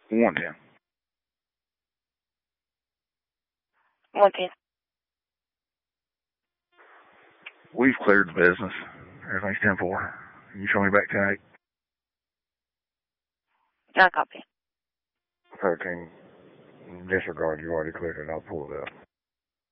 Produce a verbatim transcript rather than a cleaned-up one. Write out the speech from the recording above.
One ten. One ten. We've cleared the business. Everything's ten four. Can you show me back ten eight? John copy. thirteen. Disregard, you already cleared it. I'll pull it up.